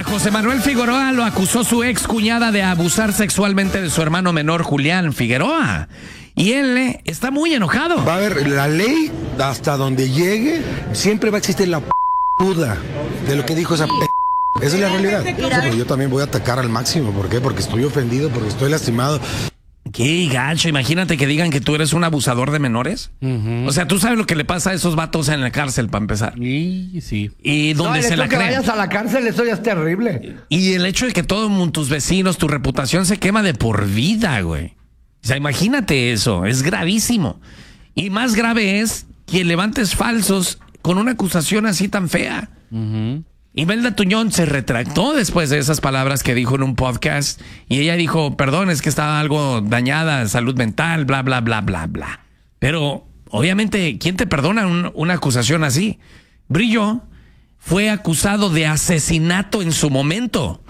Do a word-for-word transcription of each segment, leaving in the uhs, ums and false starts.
José Manuel Figueroa lo acusó su ex cuñada de abusar sexualmente de su hermano menor Julián Figueroa. Y él eh, está muy enojado. Va a haber la ley hasta donde llegue, siempre va a existir la p duda de lo que dijo esa p. Esa es la realidad. Pero yo también voy a atacar al máximo. ¿Por qué? Porque estoy ofendido, porque estoy lastimado. Qué gacho, imagínate que digan que tú eres un abusador de menores. Uh-huh. O sea, tú sabes lo que le pasa a esos vatos en la cárcel, para empezar. Y sí. Y donde no, se la que creen. vayas a la cárcel, eso ya es terrible. Y el hecho de que todos tus vecinos, tu reputación se quema de por vida, güey. O sea, imagínate eso, es gravísimo. Y más grave es que levantes falsos con una acusación así tan fea. Uh-huh. Imelda Tuñón se retractó después de esas palabras que dijo en un podcast y ella dijo, perdón, es que estaba algo dañada, salud mental, bla, bla, bla, bla, bla. Pero, obviamente, ¿quién te perdona un, una acusación así? Brillo fue acusado de asesinato en su momento.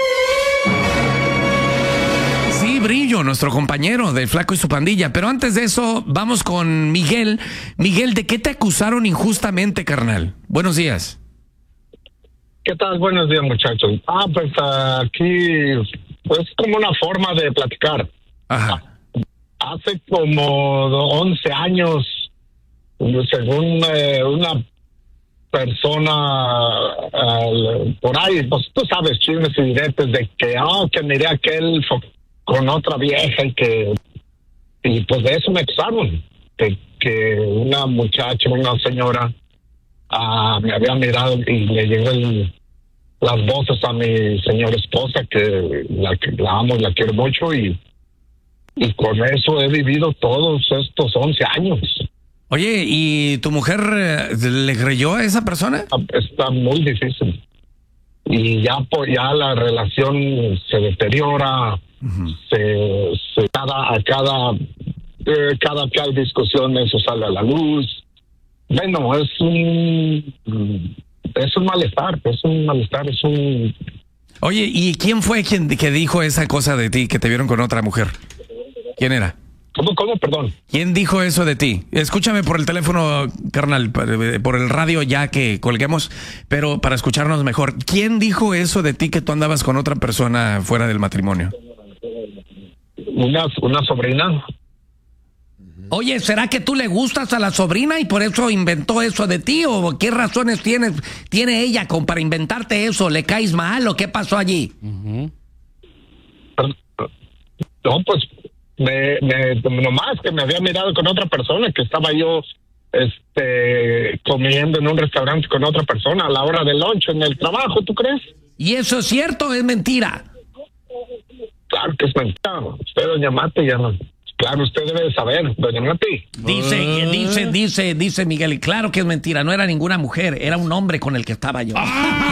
Sí, Brillo, nuestro compañero del Flaco y su pandilla. Pero antes de eso, vamos con Miguel. Miguel, ¿de qué te acusaron injustamente, carnal? Buenos días. ¿Qué tal? Buenos días, muchachos. Ah, pues aquí, pues como una forma de platicar. Ajá. Hace como once años, según eh, una persona uh, por ahí, pues tú sabes, chismes y diretes de que, oh, que miré a aquel con otra vieja y que, y pues de eso me acusaron, de que una muchacha, una señora, Uh, me había mirado y le llegó el, las voces a mi señora esposa, que la, la amo y la quiero mucho, y, y con eso he vivido todos estos once años. Oye, ¿y tu mujer eh, le creyó a esa persona? Está muy difícil. Y ya, pues, ya la relación se deteriora, uh-huh. se, se cada, a cada, eh, cada que hay discusión eso sale a la luz. Bueno, es un es un malestar, es un malestar, es un... Oye, ¿y quién fue quien que dijo esa cosa de ti, que te vieron con otra mujer? ¿Quién era? ¿Cómo, cómo, perdón? ¿Quién dijo eso de ti? Escúchame por el teléfono, carnal, por el radio ya que colguemos, pero para escucharnos mejor. ¿Quién dijo eso de ti, que tú andabas con otra persona fuera del matrimonio? Una, una sobrina. Oye, ¿será que tú le gustas a la sobrina y por eso inventó eso de ti? ¿O qué razones tiene, tiene ella con, para inventarte eso? ¿Le caes mal o qué pasó allí? Uh-huh. No, pues, me, me, nomás que me había mirado con otra persona, que estaba yo este, comiendo en un restaurante con otra persona a la hora del lunch en el trabajo, ¿tú crees? ¿Y eso es cierto o es mentira? Claro que es mentira. Usted, doña Mate, ya no... Claro, usted debe de saber, doña Mati. Dice, uh. dice, dice, dice Miguel, y claro que es mentira, no era ninguna mujer, era un hombre con el que estaba yo.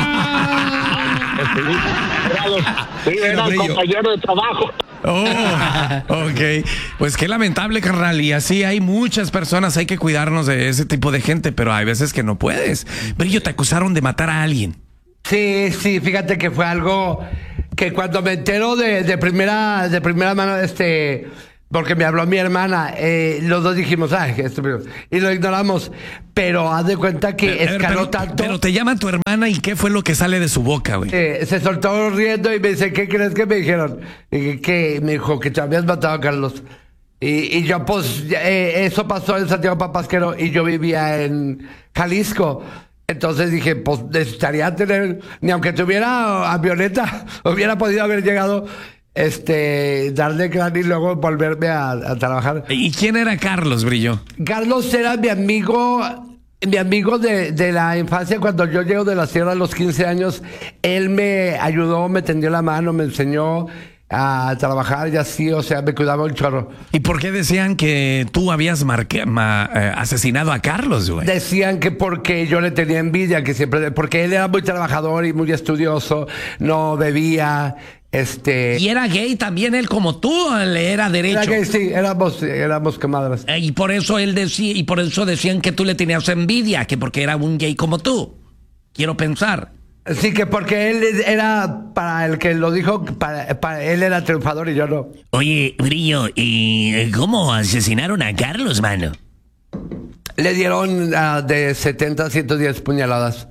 Ah. Sí, era, los, sí, era un compañero de trabajo. Oh, ok, pues qué lamentable, carnal, y así hay muchas personas, hay que cuidarnos de ese tipo de gente, pero hay veces que no puedes. Brillo, te acusaron de matar a alguien. Sí, sí, fíjate que fue algo que cuando me entero de, de primera, de primera mano, este... porque me habló mi hermana, eh, los dos dijimos, ay, esto, y lo ignoramos, pero haz de cuenta que pero, escaló pero, tanto. Pero te llama tu hermana y ¿qué fue lo que sale de su boca, güey? Eh, se soltó riendo y me dice, ¿qué crees que me dijeron? Y que me dijo que te habías matado a Carlos. Y, y yo, pues, eh, eso pasó en Santiago Papasquero y yo vivía en Jalisco. Entonces dije, pues necesitaría tener, ni aunque tuviera avioneta, hubiera podido haber llegado... Este, darle cráneo y luego volverme a, a trabajar. ¿Y quién era Carlos, Brillo? Carlos era mi amigo, mi amigo de, de la infancia. Cuando yo llego de la sierra a los quince años, él me ayudó, me tendió la mano, me enseñó a trabajar y así, o sea, me cuidaba un chorro. ¿Y por qué decían que tú habías marque, ma, eh, asesinado a Carlos, güey? Decían que porque yo le tenía envidia, que siempre, porque él era muy trabajador y muy estudioso, no bebía. Este... Y era gay también él como tú, le era derecho. Era gay, sí, éramos, éramos camadas. Eh, y por eso él decía, y por eso decían que tú le tenías envidia, que porque era un gay como tú. Quiero pensar. Sí, que porque él era, para el que lo dijo, para, para él era triunfador y yo no. Oye, Brillo, ¿y cómo asesinaron a Carlos, mano? Le dieron uh, de setenta a ciento diez puñaladas.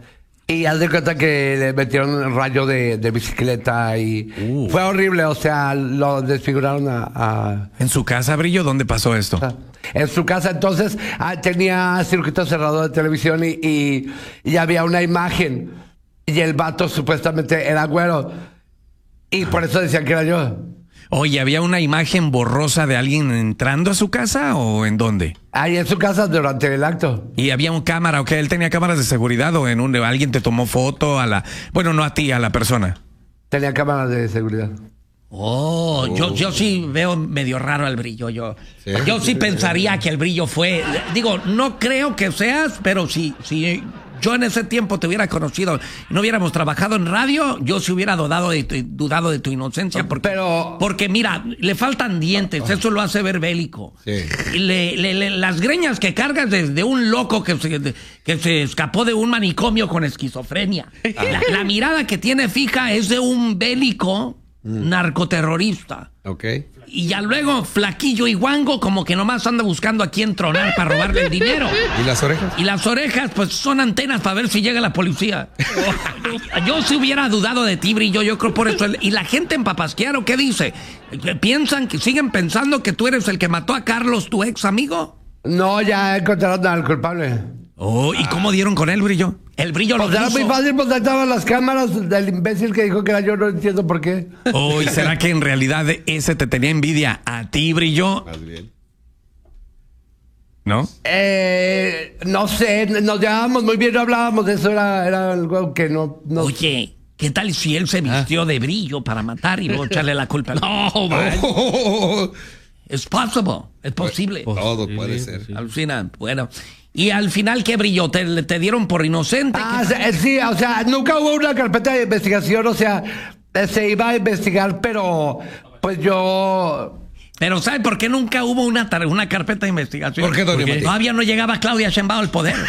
Y haz de cuenta que le metieron un rayo de, de bicicleta y Uh. fue horrible, o sea, lo desfiguraron a... a ¿En su casa, Brillo? ¿Dónde pasó esto? en su casa. Entonces ah, tenía circuito cerrado de televisión y, y, y había una imagen y el vato supuestamente era güero y por eso decían que era yo. Oye, ¿había una imagen borrosa de alguien entrando a su casa o en dónde? Ahí en su casa durante el acto. Y había un cámara, ¿ok? Él tenía cámaras de seguridad o en un alguien te tomó foto a la, bueno, no a ti, a la persona. Tenía cámaras de seguridad. Oh, yo, yo sí veo medio raro al Brillo, yo. ¿Sí? Yo sí pensaría que el Brillo fue, digo, no creo que seas, pero si, si yo en ese tiempo te hubiera conocido y no hubiéramos trabajado en radio, yo sí hubiera dudado de tu, dudado de tu inocencia. Porque, pero... porque mira, le faltan dientes, eso lo hace ver bélico. Sí. Y le, le, le, las greñas que cargas desde un loco que se, de, que se escapó de un manicomio con esquizofrenia. La, la mirada que tiene fija es de un bélico mm. narcoterrorista. Ok. Y ya luego, flaquillo y guango, como que nomás anda buscando a quién tronar para robarle el dinero. ¿Y las orejas? Y las orejas, pues son antenas para ver si llega la policía. Yo si hubiera dudado de ti, Brillo, yo creo por eso. Y la gente en Papasquiaro, ¿qué dice? ¿Piensan que siguen pensando que tú eres el que mató a Carlos, tu ex amigo? No, ya encontraron al culpable. Oh, ¿y cómo dieron con él, Brillo? El Brillo lo puso. Era muy fácil, pues estaban las cámaras del imbécil que dijo que era yo, no entiendo por qué. Oh, ¿y será que en realidad ese te tenía envidia a ti, Brillo? Más bien. ¿No? Eh, no sé, nos llevábamos muy bien, no hablábamos de eso, era, era algo que no, no... Oye, ¿qué tal si él se vistió ah. de Brillo para matar y luego echarle la culpa? No, man. Oh. Es possible, es posible. Todo puede ser. Alucina, bueno... Y al final, ¿qué, Brillo? ¿Te, te dieron por inocente? Ah, sí, o sea, nunca hubo una carpeta de investigación, o sea, se iba a investigar, pero pues yo... Pero ¿sabe por qué nunca hubo una, una carpeta de investigación? ¿Por qué, don Porque todavía no llegaba Claudia Sheinbaum al poder.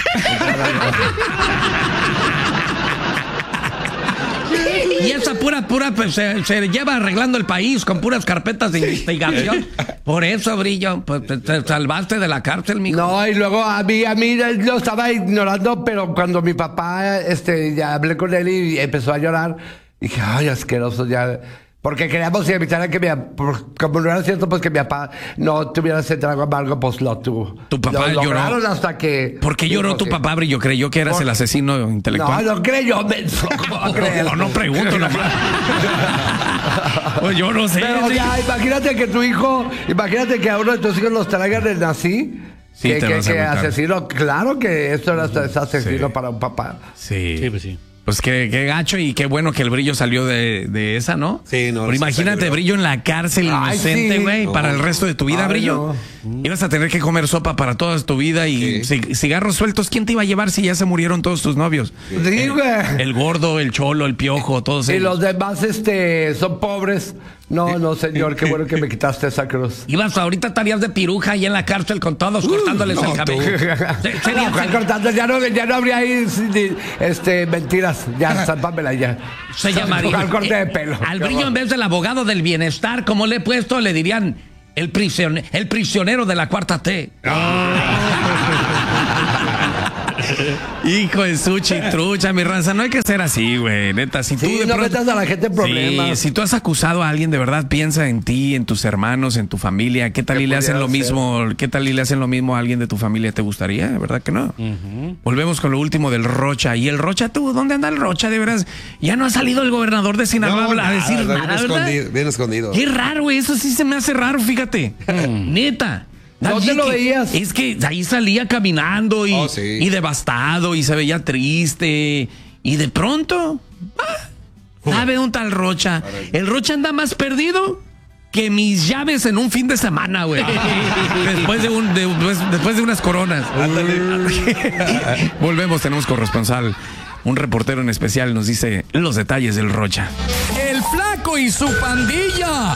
Y esa pura, pura, pues, se, se lleva arreglando el país con puras carpetas de investigación. Por eso, Brillo, pues te, te salvaste de la cárcel, mijo. No, y luego a mí, a mí lo estaba ignorando, pero cuando mi papá, este, ya hablé con él y empezó a llorar, dije, ay, asqueroso, ya... Porque queríamos evitar a que mi como no era cierto, pues que mi papá no tuviera ese trago amargo, pues lo tuvo. Tu papá lo lloró hasta que... ¿Por qué lloró tu sí. papá, Brillo? ¿Creyó que eras Por... el asesino intelectual? No, no creyó. Me... no, no, no pregunto nomás. Pues yo no sé. Pero, sí. ya, imagínate que tu hijo, imagínate que a uno de tus hijos los traigan el nazi. Sí, que, te que, vas a que asesino, claro que esto era asesino sí. para un papá. Sí. Sí, pues sí. Pues qué, qué gacho y qué bueno que el Brillo salió de, de esa, ¿no? Sí, no. Pero imagínate, salió, Brillo en la cárcel Ay, inocente, güey, sí. no. para el resto de tu vida, Ay, Brillo. No. Ibas a tener que comer sopa para toda tu vida y sí. cigarros sueltos. ¿Quién te iba a llevar si ya se murieron todos tus novios? Sí, güey. El, el gordo, el cholo, el piojo, todos ellos. Y ellos. los demás, este, son pobres. No, no, señor, qué bueno que me quitaste esa cruz. Ibas, ahorita estarías de piruja ahí en la cárcel con todos, uh, cortándoles no, el cabello. Se, sería, no, cortando, ya, no, ya no habría ahí este, mentiras. Ya, salpámela ya. Se llamaría. Al corte de pelo. Eh, al Brillo, en vez del abogado del bienestar, como le he puesto, le dirían el, prisione, el prisionero de la cuarta T. Hijo de su chitrucha, mi ranza, no hay que ser así, güey, neta. Si sí, tú de no pronto... metas a la gente en problemas. Sí, si tú has acusado a alguien, de verdad, piensa en ti, en tus hermanos, en tu familia. ¿Qué tal y le hacen lo hacer? mismo? ¿Qué tal y le hacen lo mismo a alguien de tu familia? ¿Te gustaría? ¿Verdad que no? Uh-huh. Volvemos con lo último del Rocha. ¿Y el Rocha, tú? ¿Dónde anda el Rocha? De veras, ya no ha salido el gobernador de Sinaloa no, nada, a decir nada, bien escondido, bien escondido. Qué raro, güey, eso sí se me hace raro, fíjate. Neta. ¿Dónde lo veías? Es que ahí salía caminando y, oh, sí. y devastado y se veía triste. Y de pronto, ah, ¿sabe un tal Rocha? El Rocha anda más perdido que mis llaves en un fin de semana, güey. después, de un, de, después, después de unas coronas. Volvemos, tenemos corresponsal. Un reportero en especial nos dice los detalles del Rocha. El Flaco y su pandilla.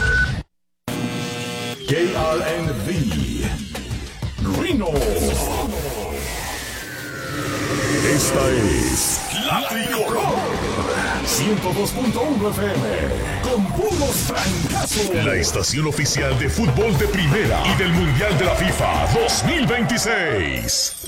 K R N V Reno. Esta es La Tricolor ciento dos punto uno F M con puros francazos. La estación oficial de fútbol de primera y del Mundial de la FIFA dos mil veintiséis.